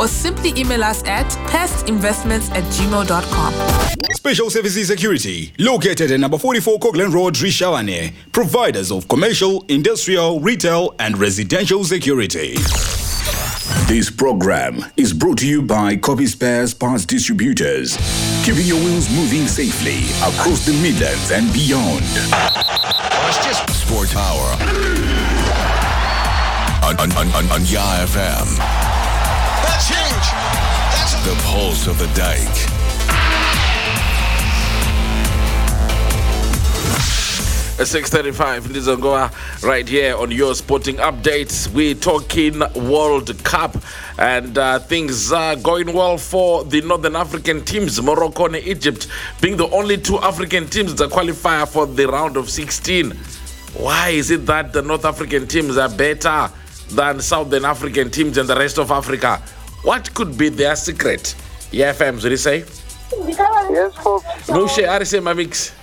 or simply email us at pestinvestments@gmail.com. Special Services Security, located at number 44 Coghlan Road, Rishawane, providers of commercial, industrial, retail, and residential security. This program is brought to you by Copy Spares Parts Distributors, keeping your wheels moving safely across the Midlands and beyond. It's just Sport Power on Yah FM. That's huge. That's The pulse of the dike. At 6:35, Lizongoa, right here on your sporting updates. We're talking World Cup, and things are going well for the Northern African teams, Morocco and Egypt being the only two African teams that qualify for the round of 16. Why is it that the North African teams are better than Southern African teams and the rest of Africa? What could be their secret? Yeah, FMs, what do you say? Yes, folks. Mushe, Arise Mamix.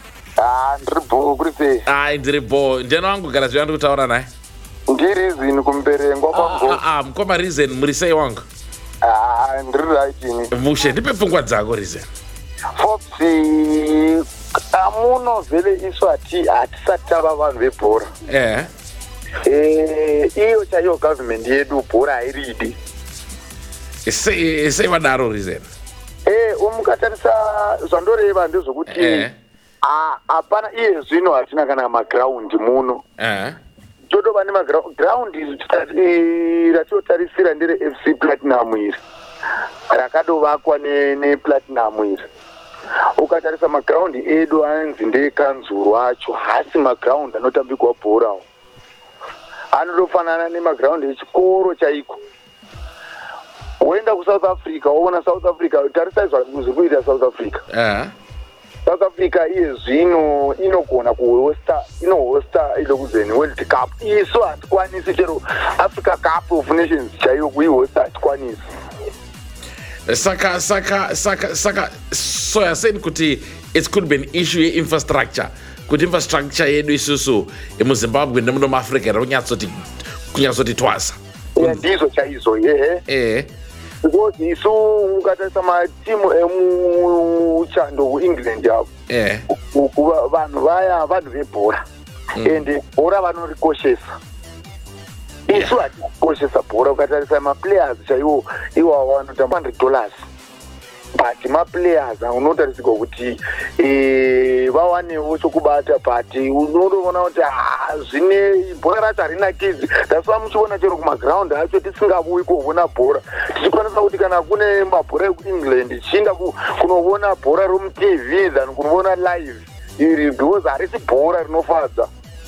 Ndiribo ndeno wangu gara zviyandi kutaura naye Ndirizini kumberengwa kwangu. Mkoma Reason murisei wangu Ndiri right. Mushe ndipe pfungwa dzako Reason. Folks, amunovhele isu hatisati tava vanhu vebhora. Iyo chaiyo government yedu bhora hairidi. Sei vadaro Reason. Mukatarisa zvandoreva ndezvokuti hapana iye zvino hatina kana magraundi muno. Totova nemagraundi ratinotarisira ndere FC Platinum iri rakadovakwa nePlatinum iri. Ukatarisa magraundi edu anzi ndeekanzuru acho, hasi magraundi anotambikwa bhora anotofanana nemagraundi echikoro chaiko. Woenda kuSouth Africa, woona South Africa, tarisa zviri kuita South Africa. South Africa iye zvino inogona kuhosta ilokuzeni World Cup. Isu hatikwanisi chero Africa Cup of Nations chaiyo kuihosta hatikwanisi. Saka so you're saying kuti it could be an issue infrastructure. Kuti infrastructure yedu isusu emuZimbabwe nemuno muAfrica kunyatsoti twasa. Ndizo chaizo because isu ukatarisa matimu emuchando kuEngland yavo vanhu vaya vanhu vebhora ende bhora vanorikoshesa. Isu hatikoshesa bhora. Ukatarisa maplayers chaiwo iwo vanotamba $100 but maplayers unotarisirwa kuti vawanewo chokubata but unotoona kuti zvine bhora racho harina kids. That's why muchiona chero kumaground acho tisingabuyi kuona bhora, tichikwanisa kuti kana kune mabhora ekuEngland tichienda kunoona bhora romutv than kunoona live iri because harisi bhora rinofadza.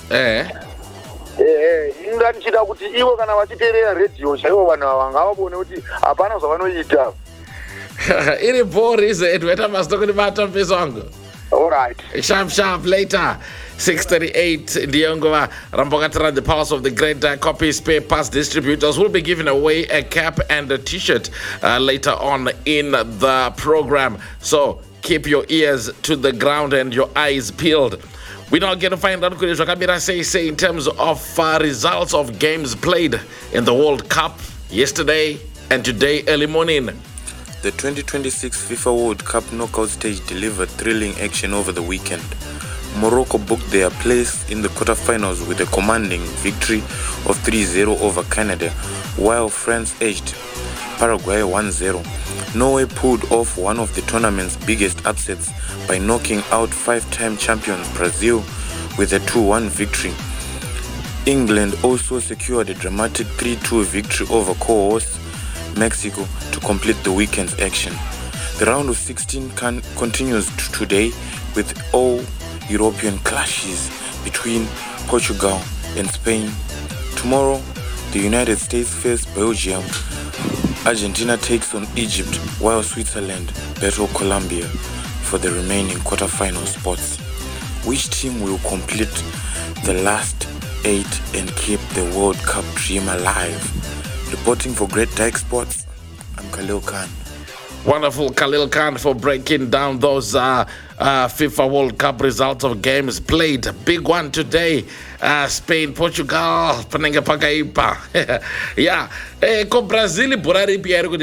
Inga ndichida kuti ivo kana vachiteerera radio chaivo vanhu ava ngavabone kuti hapana zvavanoita. Iri boris edweta masitokuni bata mpeso wangu. All right. Sharp later. 6:38 Ndiongova Rambokatara, the pulse of the great Copy Spare Parts Distributors, will be giving away a cap and a t-shirt later on in the program. So keep your ears to the ground and your eyes peeled. We're not going to find out say in terms of results of games played in the World Cup yesterday and today early morning. The 2026 FIFA World Cup knockout stage delivered thrilling action over the weekend. Morocco booked their place in the quarterfinals with a commanding victory of 3-0 over Canada, while France edged Paraguay 1-0. Norway pulled off one of the tournament's biggest upsets by knocking out five-time champions Brazil with a 2-1 victory. England also secured a dramatic 3-2 victory over co-hosts Mexico to complete the weekend's action. The round of 16 continues today with all European clashes between Portugal and Spain. Tomorrow, the United States face Belgium, Argentina takes on Egypt, while Switzerland battle Colombia for the remaining quarterfinal spots. Which team will complete the last 8 and keep the World Cup dream alive? Reporting for Great Dyke Sports, I'm Khalil Khan. Wonderful Khalil Khan for breaking down those FIFA World Cup results of games played. Big one today, Spain, Portugal, panenge pakaipa. Yeah, ko Brazil bora ripi